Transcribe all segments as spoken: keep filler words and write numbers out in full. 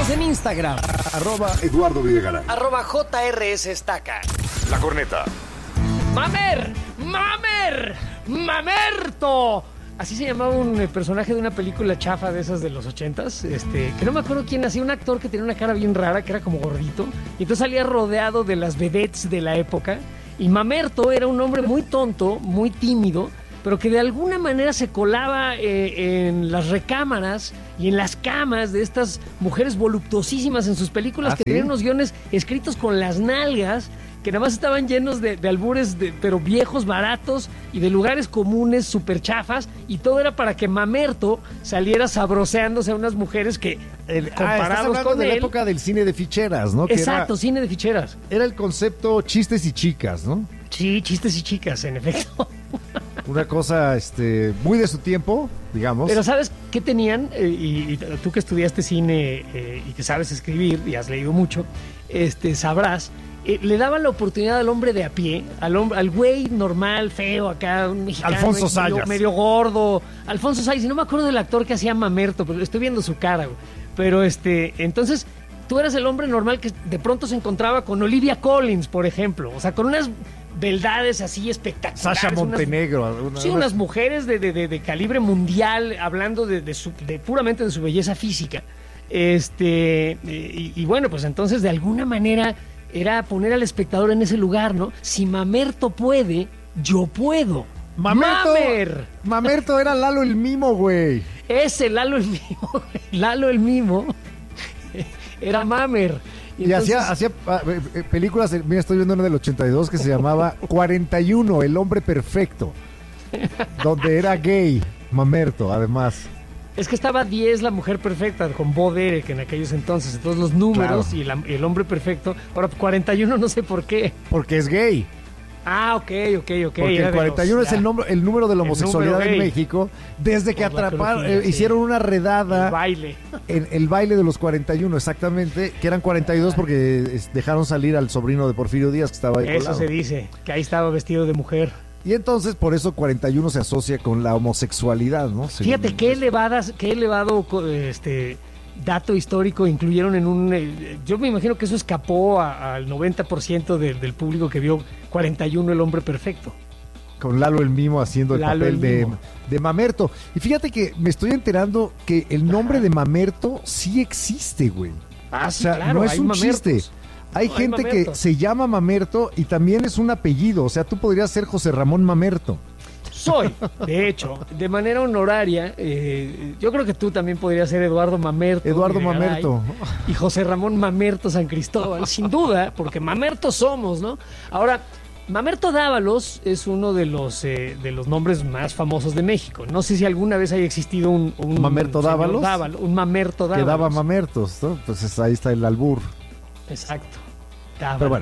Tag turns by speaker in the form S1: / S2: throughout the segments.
S1: Síguenos en Instagram.
S2: Arroba Eduardo Videgaray.
S1: Arroba J R S Estaca.
S2: La Corneta.
S1: ¡Mamer! ¡Mamer! ¡Mamerto! Así se llamaba un eh, personaje de una película chafa de esas de los ochentas, este, que no me acuerdo quién hacía, un actor que tenía una cara bien rara, que era como gordito, y entonces salía rodeado de las vedettes de la época, y Mamerto era un hombre muy tonto, muy tímido, pero que de alguna manera se colaba eh, en las recámaras y en las camas de estas mujeres voluptuosísimas en sus películas,
S3: ¿Ah,
S1: que
S3: sí?
S1: tenían unos guiones escritos con las nalgas, que nada más estaban llenos de, de albures, de, pero viejos, baratos, y de lugares comunes, súper chafas, y todo era para que Mamerto saliera sabroseándose a unas mujeres que,
S3: El, ah, estás
S1: comparados
S3: hablando
S1: con
S3: de la
S1: él...
S3: época del cine de ficheras, ¿no? Que
S1: Exacto,
S3: era,
S1: cine de ficheras.
S3: era el concepto chistes y chicas, ¿no?
S1: Sí, chistes y chicas, en efecto.
S3: Una cosa este, muy de su tiempo, digamos.
S1: Pero ¿sabes qué tenían? Eh, y, y tú que estudiaste cine eh, y que sabes escribir y has leído mucho, este, sabrás, eh, le daban la oportunidad al hombre de a pie, al hombre, al güey normal, feo, acá, un mexicano.
S3: Alfonso
S1: medio,
S3: Sayas.
S1: medio gordo. Alfonso Sayas, y no me acuerdo del actor que hacía Mamerto, pero estoy viendo su cara, güey. Pero este, entonces, tú eras el hombre normal que de pronto se encontraba con Olivia Collins, por ejemplo. O sea, con unas beldades así espectaculares.
S3: Sasha Montenegro.
S1: Unas,
S3: una,
S1: sí,
S3: una...
S1: unas mujeres de, de, de, de calibre mundial, hablando de, de, su, de puramente de su belleza física. Este, y, y bueno, pues entonces de alguna manera era poner al espectador en ese lugar, ¿no? Si Mamerto puede, yo puedo.
S3: Mamerto,
S1: ¡Mamer!
S3: Mamerto era Lalo el Mimo, güey.
S1: Ese Lalo el Mimo, Lalo el Mimo, era Mamer.
S3: Y,
S1: Y entonces,
S3: hacía, hacía ah, eh, películas, eh, mira, estoy viendo una del ochenta y dos que se llamaba cuarenta y uno, El Hombre Perfecto, donde era gay, Mamerto, además.
S1: es que estaba diez, La Mujer Perfecta, con Bo Derek en aquellos entonces, entonces los números
S3: Claro.
S1: y, la, y El Hombre Perfecto. Ahora cuarenta y uno no sé por qué.
S3: Porque es gay.
S1: Ah, ok, ok, ok.
S3: Porque
S1: era
S3: el
S1: de
S3: cuarenta y uno
S1: los-
S3: es el, nombre, el número de la
S1: el
S3: homosexualidad
S1: número
S3: en
S1: gay.
S3: México, desde que
S1: Por la
S3: atraparon,
S1: cronología,
S3: eh,
S1: sí.
S3: hicieron una
S1: El
S3: redada
S1: baile.
S3: en el baile de los cuarenta y uno, exactamente, que eran cuarenta y dos porque es, dejaron salir al sobrino de Porfirio Díaz que estaba ahí
S1: Eso
S3: colado.
S1: se dice, que ahí estaba vestido de mujer.
S3: Y entonces por eso cuarenta y uno se asocia con la homosexualidad, ¿no?
S1: Fíjate
S3: Según-
S1: qué elevadas, qué elevado co- este dato histórico incluyeron en un... eh, yo me imagino que eso escapó a- al noventa por ciento de- del público que vio cuarenta y uno, El Hombre Perfecto.
S3: Con Lalo el Mimo haciendo el
S1: Lalo
S3: papel
S1: el
S3: de,
S1: Mimo.
S3: de Mamerto. Y fíjate que me estoy enterando que el nombre de Mamerto sí existe, güey.
S1: Ah,
S3: O
S1: sí,
S3: sea,
S1: claro,
S3: no es
S1: hay
S3: un
S1: mamertos.
S3: chiste. Hay
S1: No, hay
S3: gente que
S1: mamertos.
S3: se llama Mamerto y también es un apellido. O sea, tú podrías ser José Ramón Mamerto.
S1: Soy, de hecho, de manera honoraria, eh, yo creo que tú también podrías ser Eduardo Mamerto.
S3: Eduardo
S1: Videgaray,
S3: Mamerto.
S1: Y José Ramón Mamerto San Cristóbal, sin duda, porque Mamerto somos, ¿no? Ahora, Mamerto Dávalos es uno de los eh, de los nombres más famosos de México. No sé si alguna vez haya existido un, un
S3: ¿Mamerto
S1: señor
S3: Dávalos?
S1: Dávalo, un Mamerto
S3: Que
S1: Dávalos.
S3: daba Mamertos, ¿no? Entonces ahí está el albur.
S1: Exacto. Dávalos.
S3: Pero bueno,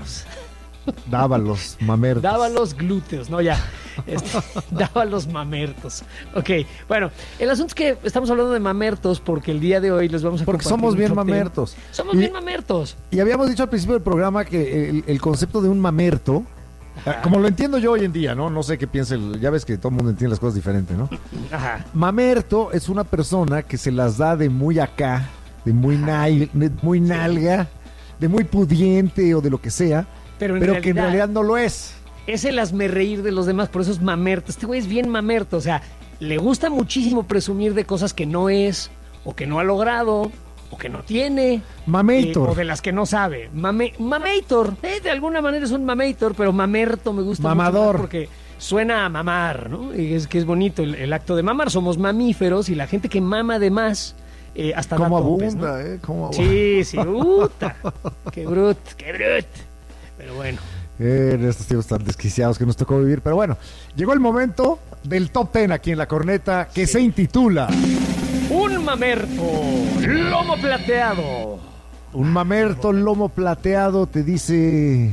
S3: Dávalos, Mamertos.
S1: Dávalos glúteos, no ya. Este, Dávalos mamertos. Ok, bueno, el asunto es que estamos hablando de mamertos porque el día de hoy les vamos a
S3: Porque
S1: compartir
S3: somos
S1: un
S3: bien
S1: top ten.
S3: mamertos.
S1: Somos
S3: Y-
S1: bien mamertos.
S3: Y habíamos dicho al principio del programa que el, el concepto de un mamerto,
S1: Ajá.
S3: como lo entiendo yo hoy en día, ¿no? No sé qué piensa, el- ya ves que todo el mundo entiende las cosas diferente, ¿no?
S1: Ajá.
S3: Mamerto es una persona que se las da de muy acá, de muy, nai- de muy nalga, de muy pudiente o de lo que sea,
S1: Pero
S3: pero,
S1: en
S3: que en
S1: realidad-
S3: realidad no lo es.
S1: Es el hazmerreír de los demás, por eso es mamerto. Este güey es bien mamerto, o sea, le gusta muchísimo presumir de cosas que no es, o que no ha logrado, o que no tiene.
S3: Mamator.
S1: eh, o de las que no sabe. Mame, mamator, eh, de alguna manera es un mamator, pero mamerto me gusta mucho
S3: Mamador.
S1: más porque suena a mamar, ¿no? Y es que es bonito el, el acto de mamar. Somos mamíferos y la gente que mama de más, eh, hasta da
S3: Como
S1: topes,
S3: abunda,
S1: ¿no?
S3: ¿eh? Como abunda.
S1: Sí, sí, puta. Qué brut, qué brut. Pero bueno.
S3: Eh, en estos tiempos tan desquiciados que nos tocó vivir. Pero bueno, llegó el momento del top ten aquí en La Corneta, que
S1: Sí.
S3: se intitula
S1: Un mamerto, lomo plateado.
S3: Un mamerto lomo plateado te dice...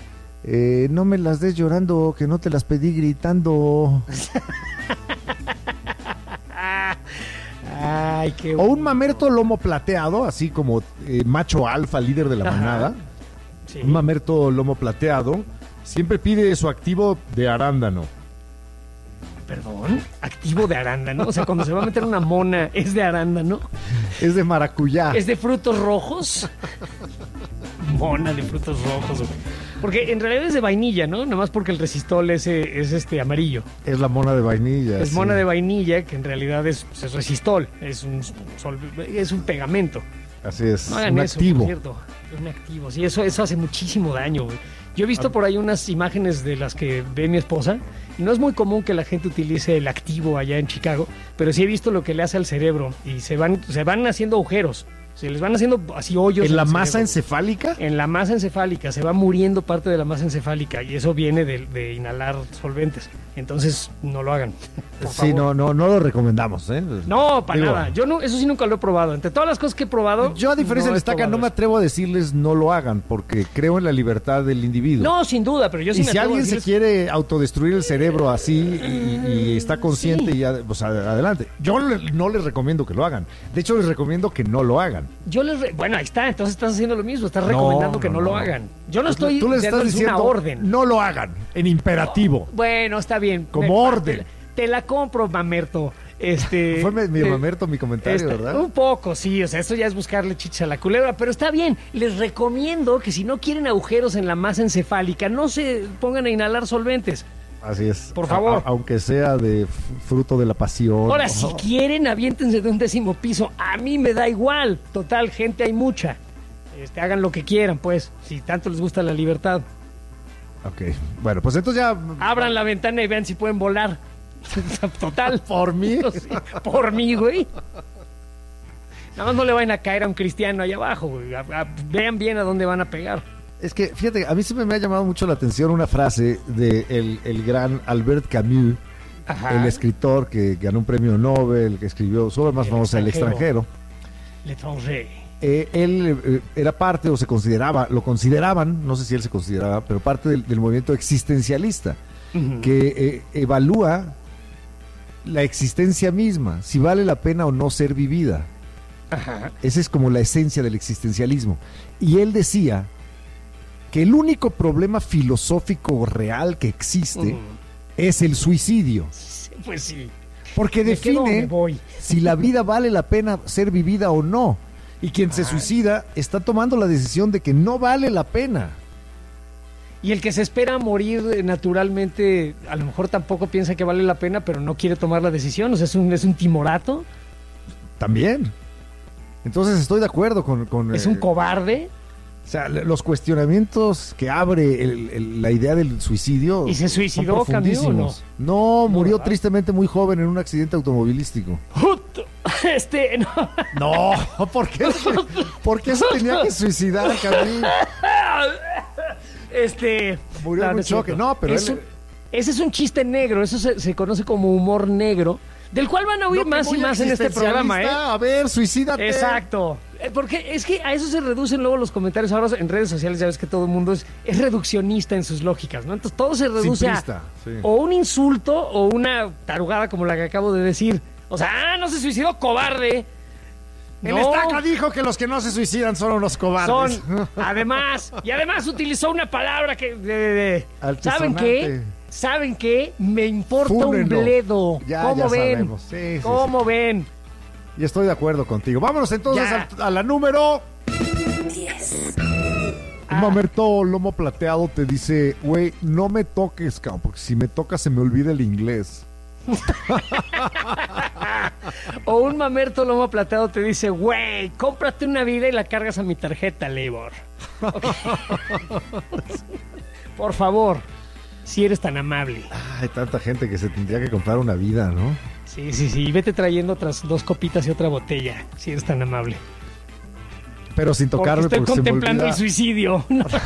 S3: eh, no me las des llorando, que no te las pedí gritando.
S1: Ay, qué
S3: O un mamerto lomo plateado, así como eh, macho alfa, líder de la
S1: Ajá.
S3: manada.
S1: Sí.
S3: Un mamerto lomo plateado siempre pide su activo de arándano.
S1: Perdón, activo de arándano. O sea, cuando se va a meter una mona, ¿es de arándano?
S3: Es de maracuyá.
S1: ¿Es de frutos rojos? Mona de frutos rojos, güey. Porque en realidad es de vainilla, ¿no? Nada más porque el resistol es, es este amarillo.
S3: Es la mona de vainilla.
S1: Es
S3: sí.
S1: mona de vainilla, que en realidad es, pues, es resistol. Es un, sol- es un pegamento.
S3: Así es,
S1: No hagan
S3: un
S1: eso,
S3: activo.
S1: por cierto. Es un activo. Sí, eso, eso hace muchísimo daño, güey. Yo he visto por ahí unas imágenes de las que ve mi esposa. Y no es muy común que la gente utilice el activo allá en Chicago, pero sí he visto lo que le hace al cerebro. Y se van, se van haciendo agujeros. Se les van haciendo así hoyos.
S3: ¿En la
S1: el
S3: masa
S1: cerebro.
S3: encefálica?
S1: En la masa encefálica, se va muriendo parte de la masa encefálica y eso viene de, de inhalar solventes. Entonces, no lo hagan. por
S3: Sí,
S1: favor.
S3: no, no, no lo recomendamos, ¿eh?
S1: No, para
S3: Digo,
S1: nada. Yo no, eso sí nunca lo he probado. Entre todas las cosas que he probado.
S3: Yo, a diferencia
S1: no
S3: de
S1: he
S3: Estaca,
S1: probado
S3: no me
S1: eso.
S3: atrevo a decirles no lo hagan, porque creo en la libertad del individuo.
S1: No, sin duda, pero yo sí
S3: y
S1: me
S3: si
S1: atrevo a
S3: alguien se
S1: decirles-
S3: quiere autodestruir el cerebro así y, y está consciente,
S1: Sí.
S3: ya, pues a- adelante. Yo le- no les recomiendo que lo hagan. De hecho, les recomiendo que no lo hagan.
S1: Yo les. re- Bueno, ahí está. Entonces estás haciendo lo mismo. Estás
S3: No,
S1: recomendando que no,
S3: no,
S1: lo
S3: no.
S1: hagan. Yo no estoy
S3: Tú les estás
S1: dándoles
S3: diciendo
S1: una orden.
S3: no lo hagan, en imperativo.
S1: Bueno, está bien.
S3: Como
S1: Me-
S3: orden.
S1: Te, te la compro, mamerto. Este,
S3: Fue me- mi
S1: eh,
S3: mamerto mi comentario,
S1: Este,
S3: ¿verdad?
S1: Un poco, sí, o sea, eso ya es buscarle chicha a la culebra, pero está bien. Les recomiendo que si no quieren agujeros en la masa encefálica, no se pongan a inhalar solventes.
S3: Así es.
S1: Por favor.
S3: A- a- aunque sea de f- fruto de la pasión.
S1: Ahora,
S3: ¿no?
S1: si quieren, aviéntense de un décimo piso. A mí me da igual. Total, gente hay mucha. Este, hagan lo que quieran, pues, si tanto les gusta la libertad.
S3: Ok. Bueno, pues entonces ya.
S1: Abran la ventana y vean si pueden volar. Total.
S3: ¿Por mí?
S1: Sí, por mí, güey. Nada más no le vayan a caer a un cristiano allá abajo, güey. A- a- Vean bien a dónde van a pegar.
S3: Es que, fíjate, a mí siempre me ha llamado mucho la atención una frase de el, el gran Albert Camus,
S1: Ajá.
S3: el escritor que ganó un premio Nobel, que escribió su obra más
S1: El
S3: famosa, El
S1: extranjero.
S3: extranjero.
S1: L'étranger.
S3: Eh, él eh, era parte, o se consideraba, lo consideraban, no sé si él se consideraba, pero parte del, del movimiento existencialista,
S1: Ujú.
S3: que eh, evalúa la existencia misma, si vale la pena o no ser vivida.
S1: Ajá.
S3: Esa es como la esencia del existencialismo. Y él decía que el único problema filosófico real que existe
S1: Ujú.
S3: es el suicidio,
S1: Sí, Pues sí.
S3: porque
S1: ¿Me quedo o me
S3: define
S1: voy?
S3: si la vida vale la pena ser vivida o no. Y quien se suicida está tomando la decisión de que no vale la pena.
S1: Y el que se espera morir eh, naturalmente, a lo mejor tampoco piensa que vale la pena, pero no quiere tomar la decisión. O sea, es un, es un timorato,
S3: También. Entonces estoy de acuerdo con... con,
S1: es
S3: eh,
S1: un cobarde.
S3: O sea, le- los cuestionamientos que abre el- el- la idea del suicidio...
S1: ¿Y se
S3: son
S1: suicidó, Camus,
S3: profundísimos. No, murió
S1: ¿verdad?
S3: tristemente muy joven en un accidente automovilístico.
S1: Justo. Este, no.
S3: No, ¿por qué, ¿por qué se tenía que suicidar, Camille?
S1: Este.
S3: Murió en un
S1: es
S3: choque.
S1: cierto.
S3: No, pero
S1: Es
S3: él-
S1: un- ese es un chiste negro. Eso se, se conoce como humor negro. Del cual van a oír
S3: No, que
S1: más y
S3: muy
S1: más en este programa, ¿eh?
S3: existencialista. A ver, suicídate.
S1: Exacto. Eh, Porque es que a eso se reducen luego los comentarios. Ahora en redes sociales ya ves que todo el mundo es, es reduccionista en sus lógicas, ¿no? Entonces todo se reduce a
S3: Simplista, sí.
S1: o un insulto o una tarugada como la que acabo de decir. O sea, ah, no se suicidó, cobarde.
S3: El
S1: No.
S3: Estaca dijo que los que no se suicidan son unos cobardes.
S1: Son, además, y además utilizó una palabra que... de- de- de- ¿Saben
S3: Altisonante.
S1: qué? ¿Saben qué? Me importa
S3: Fúnenlo.
S1: un bledo.
S3: Ya,
S1: ¿Cómo
S3: ya
S1: ven?
S3: sabemos. Sí, sí,
S1: ¿Cómo ven?
S3: Y estoy de acuerdo contigo. Vámonos entonces
S1: Ya.
S3: al- a, la número...
S4: diez,
S1: Ah.
S3: Un mamerto lomo plateado te dice, güey, no me toques, cabrón, porque si me tocas se me olvida el inglés.
S1: O un mamerto lomo plateado te dice, güey, cómprate una vida y la cargas a mi tarjeta, Labor. Ok. Por favor, si eres tan amable.
S3: Hay tanta gente que se tendría que comprar una vida, ¿no?
S1: Sí, sí, sí. Vete trayendo otras dos copitas y otra botella, si eres tan amable.
S3: Pero sin
S1: Porque
S3: tocarme
S1: estoy
S3: porque se me
S1: contemplando el
S3: olvida.
S1: suicidio.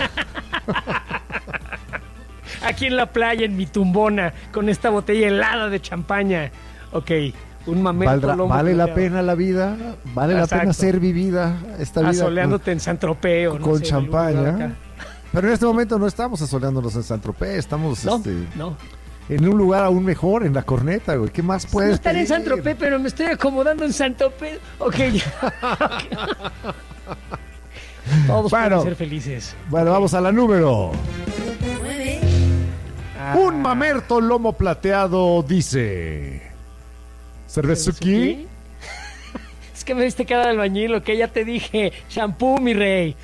S1: Aquí en la playa, en mi tumbona, con esta botella helada de champaña. Ok, un mamerto
S3: Valdrá-
S1: lomo
S3: ¿Vale la
S1: plateado.
S3: pena la vida? ¿Vale la
S1: Exacto.
S3: pena ser vivida? Esta vida
S1: Asoleándote en San Tropeo.
S3: con,
S1: no
S3: con
S1: sé, en algún lugar
S3: champaña.
S1: acá.
S3: Pero en este momento no estamos asoleándonos en San Tropez, estamos
S1: No,
S3: este,
S1: no.
S3: en un lugar aún mejor, en la Corneta, güey. ¿Qué más puedes
S1: No estar en San
S3: pedir?
S1: Tropez, pero me estoy acomodando en San Tropez. Ok, ya. Todos
S3: Bueno.
S1: pueden ser felices.
S3: Bueno, vamos a la número.
S4: nueve,
S1: Ah.
S3: Un mamerto lomo plateado dice... ¿Cervezuki?
S1: Es que me diste cara de albañil, que ya te dije. Shampoo, mi rey.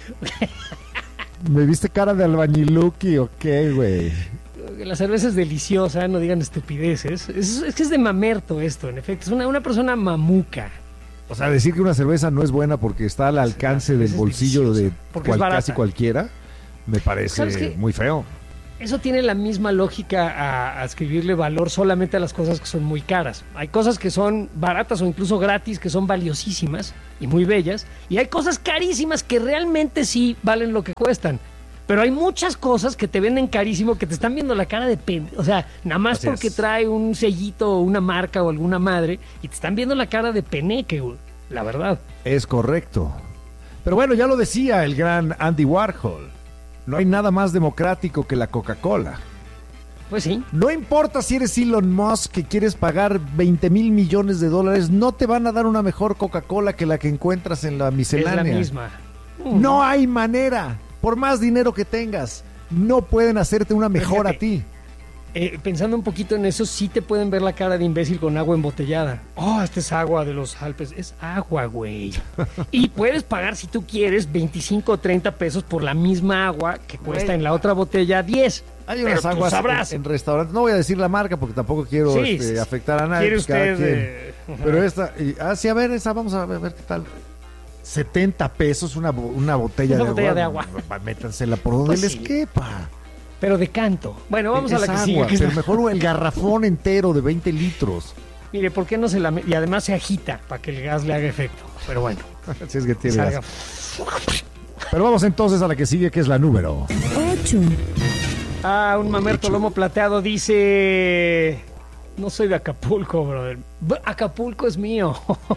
S3: ¿Me viste cara de albañiluki o qué, güey?
S1: La cerveza es deliciosa, no digan estupideces. Es, es que es de mamerto esto, en efecto. Es una, una persona mamuca.
S3: O sea, decir que una cerveza no es buena porque está al alcance del
S1: es
S3: bolsillo de
S1: deliciosa, porque es
S3: cual-
S1: barata.
S3: casi cualquiera, me parece
S1: ¿Sabes qué?
S3: muy feo.
S1: Eso tiene la misma lógica a, a escribirle valor solamente a las cosas que son muy caras. Hay cosas que son baratas o incluso gratis, que son valiosísimas y muy bellas. Y hay cosas carísimas que realmente sí valen lo que cuestan. Pero hay muchas cosas que te venden carísimo que te están viendo la cara de pen... O sea, nada más
S3: Así
S1: porque
S3: es.
S1: trae un sellito o una marca o alguna madre y te están viendo la cara de peneque, güey. La verdad.
S3: Es correcto. Pero bueno, ya lo decía el gran Andy Warhol. No hay nada más democrático que la Coca-Cola.
S1: Pues sí.
S3: No importa si eres Elon Musk que quieres pagar veinte mil millones de dólares, no te van a dar una mejor Coca-Cola que la que encuentras en la
S1: Es
S3: miscelánea.
S1: la misma.
S3: No hay manera. Por más dinero que tengas, no pueden hacerte una mejor a
S1: Fíjate.
S3: ti.
S1: Eh, pensando un poquito en eso, sí te pueden ver la cara de imbécil con agua embotellada. Oh, esta es agua de los Alpes. Es agua, güey. Y puedes pagar, si tú quieres, veinticinco o treinta pesos por la misma agua que cuesta
S3: Güey.
S1: en la otra botella diez.
S3: Hay
S1: Pero
S3: unas
S1: tú
S3: aguas
S1: sabrás.
S3: en, en restaurantes. No voy a decir la marca porque tampoco quiero
S1: Sí,
S3: este,
S1: sí.
S3: afectar a nadie.
S1: ¿Quiere
S3: pues, cada
S1: usted,
S3: quien.
S1: eh, ajá.
S3: Pero esta, y, ah, sí, a ver, esa, vamos a ver, a ver qué tal. setenta pesos una, bo- una botella,
S1: Una
S3: de,
S1: botella
S3: agua.
S1: de agua.
S3: Métansela por donde
S1: Pues
S3: les
S1: sí.
S3: quepa.
S1: Pero de canto. Bueno, vamos a
S3: Es
S1: la que
S3: agua,
S1: sigue. que es
S3: pero
S1: la-
S3: mejor el garrafón entero de veinte litros.
S1: Mire, ¿por qué no se la... me- Y además se agita para que el gas le haga efecto. Pero bueno.
S3: Si es que tiene
S1: salga.
S3: gas. Pero vamos entonces a la que sigue, que es la número.
S4: ocho,
S1: Ah, un mamerto lomo plateado dice... No soy de Acapulco, brother. B- Acapulco es mío.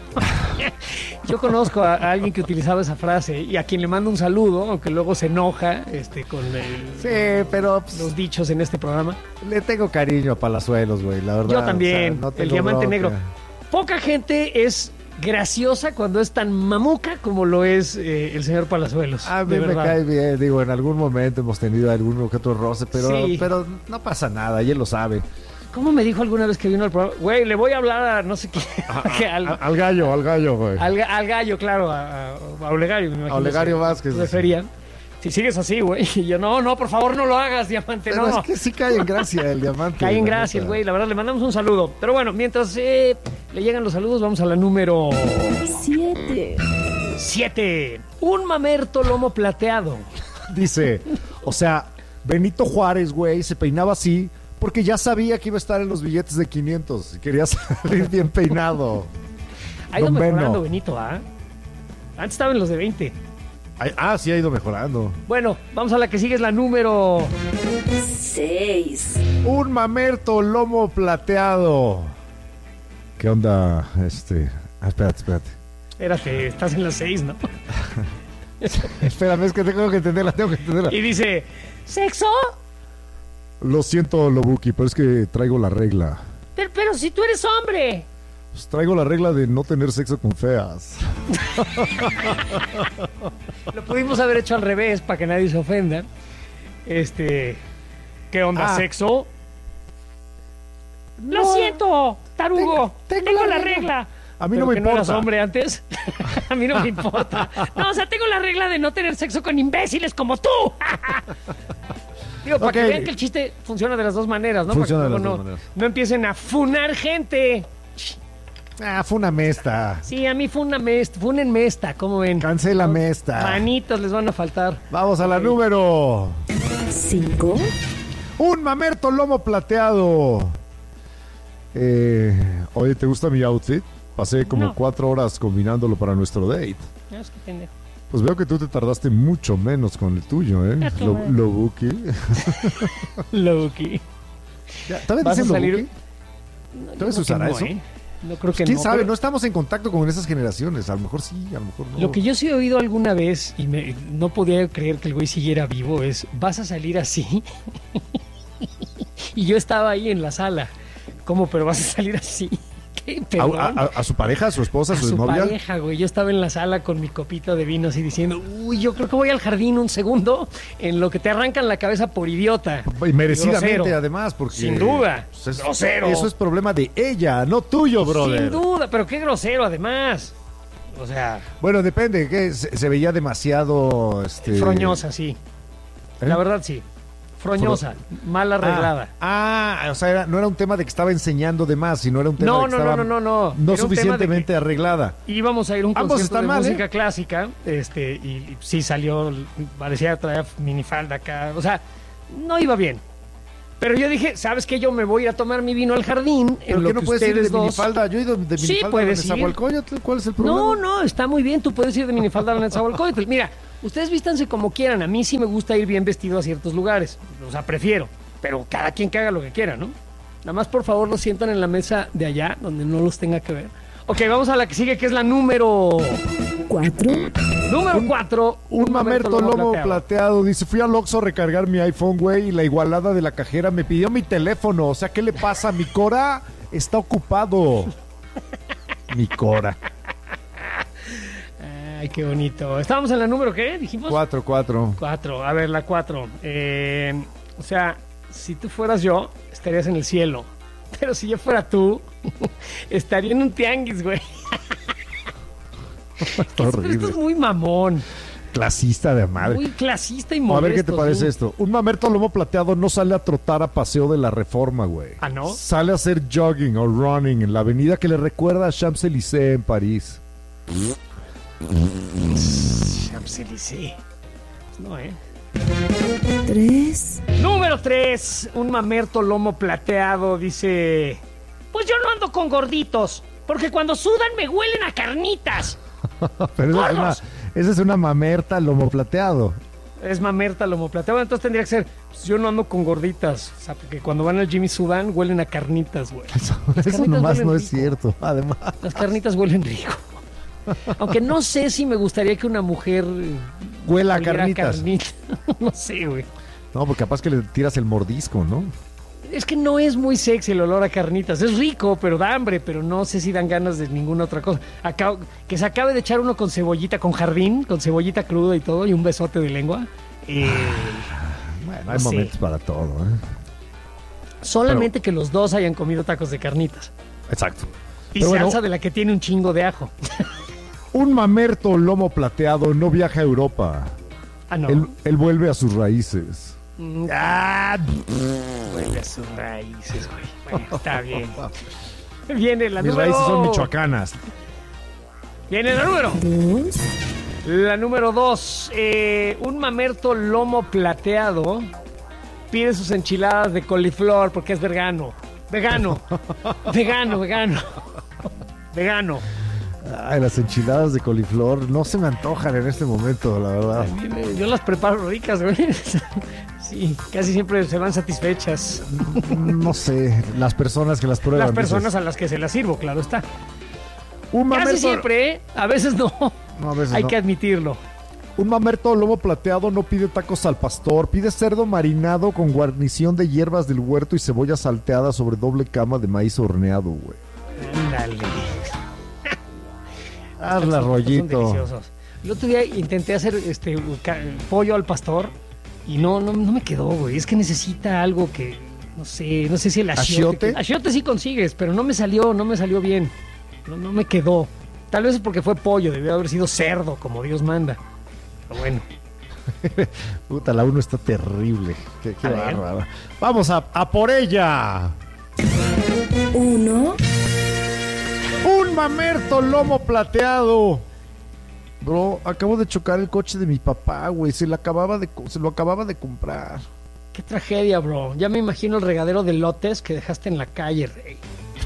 S1: Yo conozco a, a alguien que utilizaba esa frase y a quien le mando un saludo, aunque luego se enoja este, con el-
S3: Sí, pero pues,
S1: los dichos en este programa.
S3: le tengo cariño a Palazuelos, güey, la verdad.
S1: Yo también,
S3: o sea, no
S1: el
S3: tengo
S1: diamante
S3: bronca.
S1: negro. Poca gente es graciosa cuando es tan mamuca como lo es eh, el señor Palazuelos.
S3: A mí
S1: de
S3: me
S1: verdad.
S3: cae bien, digo, en algún momento hemos tenido algún que otro roce, pero,
S1: Sí.
S3: pero no pasa nada, y él lo sabe.
S1: ¿Cómo me dijo alguna vez que vino al programa? Güey, le voy a hablar a no sé qué. que al,
S3: al gallo, al gallo, güey.
S1: al, ga- al gallo, claro, a, a- a Olegario, me imagino.
S3: A Olegario
S1: se-
S3: Vázquez.
S1: se referían. Si sigues así, güey. Y yo, no, no, por favor, no lo hagas, diamante,
S3: Pero
S1: no.
S3: es que sí cae en gracia el diamante.
S1: Cae en
S3: la
S1: gracia el
S3: neta.
S1: güey, la verdad, le mandamos un saludo. Pero bueno, mientras eh, le llegan los saludos, vamos a la número
S4: siete,
S1: siete. Un mamerto lomo plateado.
S3: Dice, o sea, Benito Juárez, güey, se peinaba así porque ya sabía que iba a estar en los billetes de quinientos y quería salir bien peinado.
S1: Ha ido
S3: Don
S1: mejorando,
S3: Beno.
S1: Benito, ¿ah? Antes estaba en los de veinte.
S3: Ay, ah, sí ha ido mejorando.
S1: Bueno, vamos a la que sigue, es la número...
S4: seis,
S3: Un mamerto lomo plateado. ¿Qué onda? Este. Ah, espérate, espérate.
S1: Espérate, estás en las seis, ¿no?
S3: Espérame, es que tengo que entenderla, tengo que entenderla.
S1: Y dice, ¿sexo?
S3: Lo siento, Lobuki, pero es que traigo la regla.
S1: Pero, pero si tú eres hombre.
S3: Pues traigo la regla de no tener sexo con feas.
S1: Lo pudimos haber hecho al revés para que nadie se ofenda. Este, ¿qué onda,
S3: Ah.
S1: sexo? Lo
S3: No.
S1: siento, tarugo.
S3: Tengo-
S1: Tengo,
S3: tengo
S1: la
S3: la regla.
S1: regla.
S3: A mí
S1: ¿Pero
S3: no me
S1: que no eras
S3: importa.
S1: hombre antes? A mí no me importa. No, o sea, tengo la regla de no tener sexo con imbéciles como tú. Digo, para
S3: Ok.
S1: que vean que el chiste funciona de las dos maneras, ¿no?
S3: Funciona
S1: Para que
S3: de las
S1: luego
S3: dos
S1: no,
S3: maneras.
S1: no empiecen a funar gente.
S3: Ah, fue una mesta.
S1: Sí, a mí fue una mesta, funenme esta, ¿cómo ven?
S3: Cancela mesta.
S1: Manitos les van a faltar.
S3: Vamos a la número.
S4: cinco,
S3: Un mamerto lomo plateado. Eh, oye, ¿te gusta mi outfit? Pasé como
S1: No.
S3: cuatro horas combinándolo para nuestro date.
S1: No, es que pendejo.
S3: Pues veo que tú te tardaste mucho menos con el tuyo, ¿eh?
S1: Ya tú,
S3: Lo,
S1: güey.
S3: Lobuki.
S1: Loki.
S3: Ya, ¿todavía
S1: ¿Vas a
S3: dicen
S1: salir?
S3: Lobuki? ¿Todavía se usará eso?
S1: ¿eh? No creo que
S3: ¿Quién
S1: no.
S3: sabe?
S1: pero
S3: No estamos en contacto con esas generaciones. A lo mejor sí, a lo mejor no.
S1: Lo que yo sí he oído alguna vez y me- no podía creer que el güey siguiera vivo es, ¿vas a salir así? Y yo estaba ahí en la sala. ¿Cómo? ¿Pero vas a salir así? ¿Qué perdón.
S3: ¿A, a- a su pareja, a su esposa, a
S1: A
S3: su,
S1: su
S3: novia?
S1: pareja, güey. Yo estaba en la sala con mi copita de vino así diciendo, uy, yo creo que voy al jardín un segundo en lo que te arrancan la cabeza por idiota.
S3: Y merecidamente,
S1: Grosero.
S3: además, porque...
S1: Sin duda.
S3: pues, es-
S1: Grosero.
S3: Eso es problema de ella, no tuyo, brother.
S1: Sin duda, pero qué grosero además. O sea,
S3: Bueno, depende, que se, se veía demasiado... Este...
S1: froñosa, sí.
S3: ¿Eh?
S1: La verdad, sí. Froñosa, mal arreglada.
S3: Ah, ah, o sea, era- no era un tema de que estaba enseñando de más, sino era un tema
S1: No,
S3: de que
S1: no,
S3: estaba
S1: no, no, no, no. Era un
S3: no
S1: tema de
S3: suficientemente
S1: que-
S3: arreglada.
S1: Íbamos a ir a un
S3: Ambos
S1: concierto
S3: están
S1: de
S3: mal,
S1: música
S3: ¿eh?
S1: clásica, este, y, y sí salió, parecía traer minifalda acá, o sea, no iba bien. Pero yo dije, ¿sabes qué? Yo me voy a tomar mi vino al jardín,
S3: ¿Pero
S1: en lo
S3: qué no
S1: que
S3: puedes ir de
S1: ustedes dos...
S3: minifalda? Yo he ido de
S1: Sí,
S3: minifalda
S1: puedes
S3: en
S1: ir.
S3: Nezahualcóyotl, ¿cuál es el problema?
S1: No, no, está muy bien, tú puedes ir de minifalda a la Nezahualcóyotl. Mira, ustedes vístanse como quieran, a mí sí me gusta ir bien vestido a ciertos lugares, o sea, prefiero, pero cada quien que haga lo que quiera, ¿no? Nada más, por favor, los sientan en la mesa de allá, donde no los tenga que ver. Ok, vamos a la que sigue, que es la número...
S4: cuatro,
S1: Número cuatro.
S3: Un mamerto lomo plateado.
S1: plateado.
S3: Dice, fui al Oxxo a recargar mi iPhone, güey, y la igualada de la cajera me pidió mi teléfono. O sea, ¿qué le pasa? Mi Cora está ocupado. Mi Cora.
S1: Ay, qué bonito. Estábamos en la número, ¿qué? Dijimos.
S3: Cuatro, cuatro.
S1: Cuatro. A ver, la cuatro. Eh, o sea, si tú fueras yo, estarías en el cielo. Pero si yo fuera tú, estaría en un tianguis, güey.
S3: Está
S1: Esto
S3: horrible.
S1: es muy mamón.
S3: Clasista de madre.
S1: Muy clasista y
S3: A
S1: molesto.
S3: ver qué te parece
S1: ¿sí?
S3: esto. Un mamerto lomo plateado no sale a trotar a Paseo de la Reforma, güey.
S1: ¿Ah, no?
S3: Sale a hacer jogging o running en la avenida que le recuerda a Champs-Élysées en París.
S1: Champs-Élysées. No, ¿eh?
S4: tres,
S1: Número tres. Un mamerto lomo plateado dice... Pues yo no ando con gorditos, porque cuando sudan me huelen a carnitas.
S3: Pero esa es, una,
S1: ¡Gordos!
S3: esa es una mamerta lomo plateado.
S1: Es mamerta lomo plateado. Entonces tendría que ser... Pues yo no ando con gorditas. O sea, porque cuando van al Jimmy sudan huelen a carnitas, güey.
S3: Eso,
S1: Las
S3: eso
S1: carnitas
S3: nomás
S1: huelen
S3: no es
S1: rico.
S3: cierto. Además,
S1: Las carnitas huelen rico. Aunque no sé si me gustaría que una mujer... eh,
S3: huela a
S1: oliera
S3: carnitas.
S1: carnita. No sé, güey.
S3: No, porque capaz que le tiras el mordisco, ¿no?
S1: Es que no es muy sexy el olor a carnitas. Es rico, pero da hambre, pero no sé si dan ganas de ninguna otra cosa. Acá, que se acabe de echar uno con cebollita, con jardín, con cebollita cruda y todo, y un besote de lengua. Eh,
S3: Bueno, hay
S1: Sí.
S3: momentos para todo, ¿eh?
S1: solamente que los dos hayan comido tacos de carnitas.
S3: Exacto.
S1: Y
S3: Pero bueno,
S1: salsa de la que tiene un chingo de ajo.
S3: un mamerto lomo plateado no viaja a Europa.
S1: Ah, no.
S3: Él, él vuelve a sus raíces.
S1: Mm, Ah, vuelve a sus raíces, güey. Bueno, está bien. Viene la
S3: Mis
S1: número...
S3: raíces son michoacanas.
S1: Viene la número...
S4: dos,
S1: La número dos, eh, un mamerto lomo plateado pide sus enchiladas de coliflor porque es vegano. Vegano. Vegano, vegano. Vegano.
S3: Ay, las enchiladas de coliflor no se me antojan en este momento, la verdad.
S1: Yo las preparo ricas, güey. Sí, casi siempre se van satisfechas.
S3: No sé, las personas que las prueban.
S1: Las personas
S3: dices,
S1: a las que se las sirvo, claro está.
S3: un mamerto,
S1: Casi siempre, ¿eh? A veces no.
S3: No, a veces
S1: Hay
S3: no.
S1: que admitirlo.
S3: Un mamerto lomo plateado no pide tacos al pastor, pide cerdo marinado con guarnición de hierbas del huerto y cebolla salteada sobre doble cama de maíz horneado, güey.
S1: Ándale.
S3: Hazla,
S1: Son
S3: rollito.
S1: deliciosos. El otro día intenté hacer este ca- pollo al pastor y no, no, no me quedó, güey. Es que necesita algo que, no sé, no sé si el achiote.
S3: ¿Achiote?
S1: Achiote sí consigues, pero no me salió, no me salió bien. No, no me quedó. Tal vez es porque fue pollo, debió haber sido cerdo, como Dios manda. Pero bueno.
S3: Puta, la uno está terrible. Qué, qué
S1: A ver.
S3: bárbara. Vamos a, a por ella.
S4: uno,
S3: Un mamerto lomo plateado. Bro, acabo de chocar el coche de mi papá, güey. Se lo acababa de, co- se lo acababa de comprar.
S1: Qué tragedia, bro. Ya me imagino el regadero de lotes que dejaste en la calle, rey.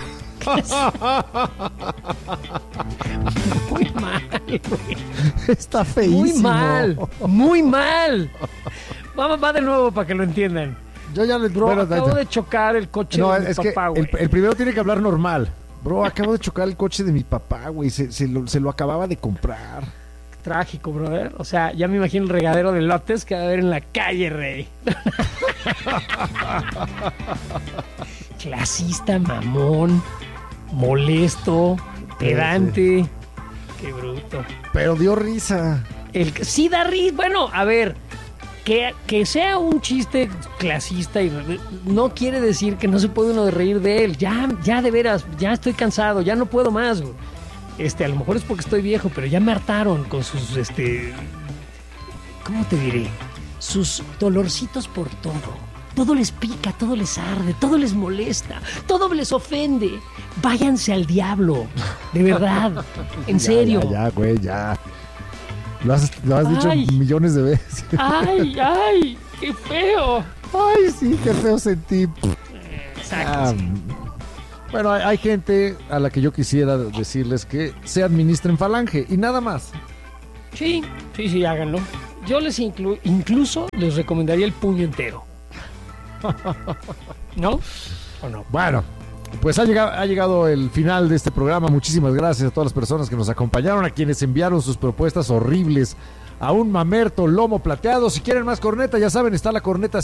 S1: Muy mal, güey.
S3: Está feísimo.
S1: Muy mal, muy mal. Vamos, va de nuevo para que lo entiendan.
S3: Yo ya les
S1: Bro,
S3: bueno,
S1: acabo
S3: no,
S1: de chocar el coche
S3: no,
S1: de mi
S3: es que
S1: papá,
S3: el,
S1: güey.
S3: el primero tiene que hablar normal. Bro, acabo de chocar el coche de mi papá, güey. Se, se lo, se lo acababa de comprar.
S1: Trágico, brother. O sea, ya me imagino el regadero de lotes que va a haber en la calle, rey. Clasista, mamón. molesto, pedante. Qué bruto.
S3: Pero dio risa.
S1: El, sí da risa. Bueno, a ver, que, que sea un chiste clasista y no quiere decir que no se puede uno de reír de él. Ya, ya de veras, ya estoy cansado, ya no puedo más, güey. Este, a lo mejor es porque estoy viejo, pero ya me hartaron con sus, este, ¿cómo te diré? Sus dolorcitos por todo. Todo les pica, todo les arde, todo les molesta, todo les ofende. Váyanse al diablo, de verdad, en
S3: Ya,
S1: serio.
S3: Ya, ya, güey, ya. Lo has, lo has dicho
S1: Ay.
S3: millones de veces.
S1: Ay, ay, qué feo.
S3: Ay, sí, qué feo sentí.
S1: Exacto.
S3: Ah,
S1: sí.
S3: bueno, hay, hay gente a la que yo quisiera decirles que se administren falange y nada más.
S1: Sí, sí, sí, háganlo. Yo les inclu- incluso les recomendaría el puño entero. ¿No? ¿O no?
S3: Bueno, pues ha llegado, ha llegado el final de este programa. Muchísimas gracias a todas las personas que nos acompañaron, a quienes enviaron sus propuestas horribles a un mamerto lomo plateado. Si quieren más corneta, ya saben, está la corneta